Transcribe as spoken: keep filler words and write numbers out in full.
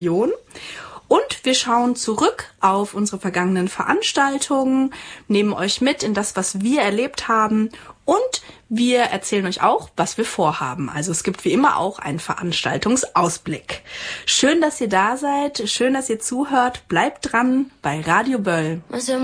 Und wir schauen zurück auf unsere vergangenen Veranstaltungen, nehmen euch mit in das, was wir erlebt haben und wir erzählen euch auch, was wir vorhaben. Also es gibt wie immer auch einen Veranstaltungsausblick. Schön, dass ihr da seid, schön, dass ihr zuhört. Bleibt dran bei Radio Böll.